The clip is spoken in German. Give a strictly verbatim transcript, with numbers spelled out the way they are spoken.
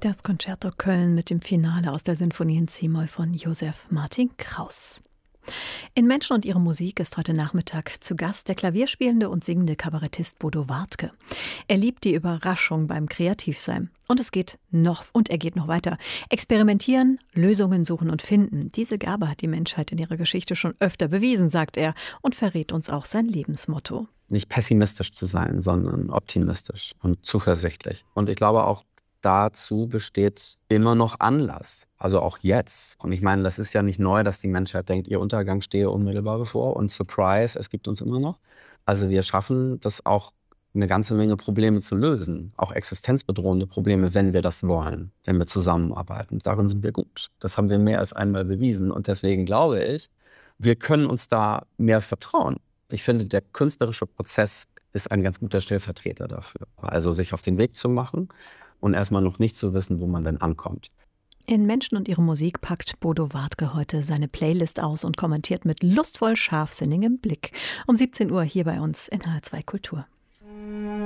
Das Concerto Köln mit dem Finale aus der Sinfonie in C-Moll von Josef Martin Kraus. In Menschen und ihre Musik ist heute Nachmittag zu Gast der klavierspielende und singende Kabarettist Bodo Wartke. Er liebt die Überraschung beim Kreativsein. Und es geht noch, und er geht noch weiter. Experimentieren, Lösungen suchen und finden. Diese Gabe hat die Menschheit in ihrer Geschichte schon öfter bewiesen, sagt er, und verrät uns auch sein Lebensmotto. Nicht pessimistisch zu sein, sondern optimistisch und zuversichtlich. Und ich glaube auch, dazu besteht immer noch Anlass, also auch jetzt. Und ich meine, das ist ja nicht neu, dass die Menschheit denkt, ihr Untergang stehe unmittelbar bevor und Surprise, es gibt uns immer noch. Also wir schaffen das auch, eine ganze Menge Probleme zu lösen, auch existenzbedrohende Probleme, wenn wir das wollen, wenn wir zusammenarbeiten. Darin sind wir gut. Das haben wir mehr als einmal bewiesen und deswegen glaube ich, wir können uns da mehr vertrauen. Ich finde, der künstlerische Prozess ist ein ganz guter Stellvertreter dafür. Also sich auf den Weg zu machen und erstmal noch nicht zu wissen, wo man denn ankommt. In Menschen und ihre Musik packt Bodo Wartke heute seine Playlist aus und kommentiert mit lustvoll scharfsinnigem Blick. Um siebzehn Uhr hier bei uns in H R zwei Kultur.